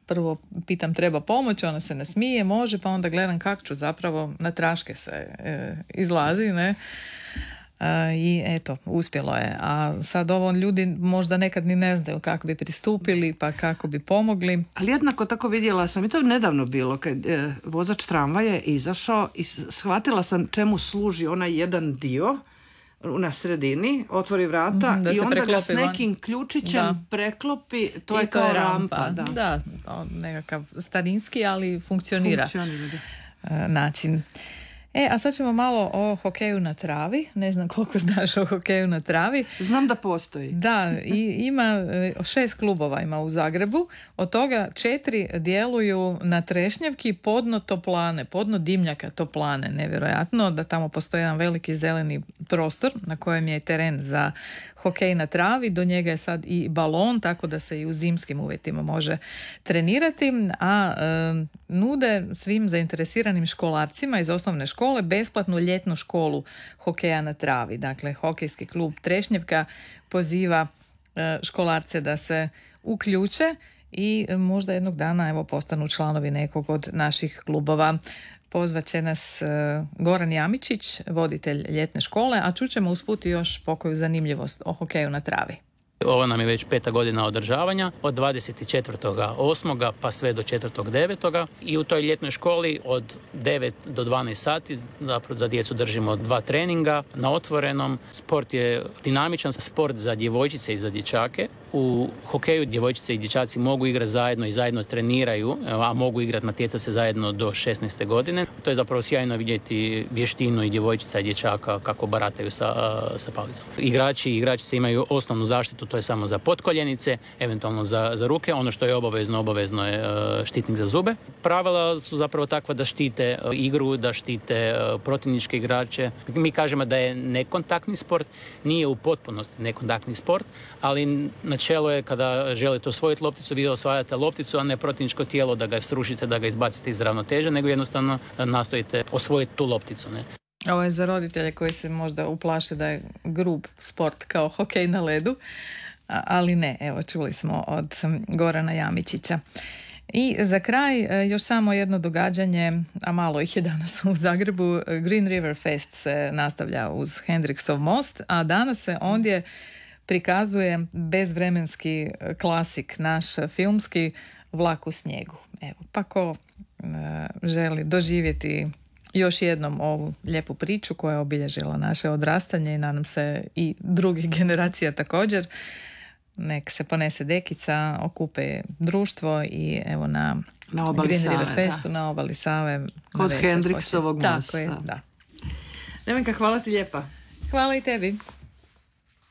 prvo pitam treba pomoć, ona se nasmije, može, pa onda gledam kako ću zapravo, na traške se izlazi, ne? I eto, uspjelo je. A sad ovo ljudi možda nekad ni ne znaju kako bi pristupili, pa kako bi pomogli. Ali jednako tako vidjela sam, i to je nedavno bilo, kad vozač tramvaja je izašao i shvatila sam čemu služi onaj jedan dio na sredini, otvori vrata i onda ga s nekim ključićem preklopi, to je kao rampa. Da, nekakav starinski, ali funkcionira. Način. A sad ćemo malo o hokeju na travi. Ne znam koliko znaš o hokeju na travi. Znam da postoji. Da, i ima 6 klubova ima u Zagrebu. Od toga 4 djeluju na Trešnjevki podno Toplane, podno Dimnjaka Toplane. Nevjerojatno da tamo postoji jedan veliki zeleni prostor na kojem je teren za hokej na travi. Do njega je sad i balon, tako da se i u zimskim uvjetima može trenirati. A nude svim zainteresiranim školarcima iz osnovne škole besplatnu ljetnu školu hokeja na travi. Dakle, hokejski klub Trešnjevka poziva školarce da se uključe i možda jednog dana postanu članovi nekog od naših klubova. Pozvat će nas Goran Jamičić, voditelj ljetne škole, a čućemo usput još pokoju zanimljivost o hokeju na travi. Ovo nam je već 5. godina održavanja, od 24.8. pa sve do 4.9. I u toj ljetnoj školi od 9 do 12 sati zapravo za djecu držimo 2 treninga na otvorenom. Sport je dinamičan sport za djevojčice i za dječake. U hokeju djevojčice i dječaci mogu igrati zajedno i zajedno treniraju, a mogu igrati, natjecati se zajedno do 16. godine. To je zapravo sjajno vidjeti vještinu i djevojčica i dječaka kako barataju sa palicom. Igrači i igračice imaju osnovnu zaštitu, to je samo za potkoljenice, eventualno za ruke. Ono što je obavezno je štitnik za zube. Pravila su zapravo takva da štite igru, da štite protivničke igrače. Mi kažemo da je nekontaktni sport, nije u potpunosti nekontaktni sport, ali načelo je kada želite osvojiti lopticu, vi osvajate lopticu, a ne protivničko tijelo da ga srušite, da ga izbacite iz ravnoteže, nego jednostavno nastojite osvojiti tu lopticu. Ne? Ovo je za roditelje koji se možda uplaše da je grub sport kao hokej na ledu, ali ne, evo čuli smo od Gorana Jamičića. I za kraj još samo jedno događanje, a malo ih je danas u Zagrebu. Green River Fest se nastavlja uz Hendriksov most, a danas se ondje prikazuje bezvremenski klasik naš filmski Vlak u snijegu. Evo, pa ko želi doživjeti još jednom ovu lijepu priču koja je obilježila naše odrastanje i nadam se i drugih generacija također, nek se ponese dekica, okupe društvo i evo na Green River Festu na obali Save. Kod Hendriksovog mosta. Tako je, da. Nevenka, hvala ti lijepa. Hvala i tebi.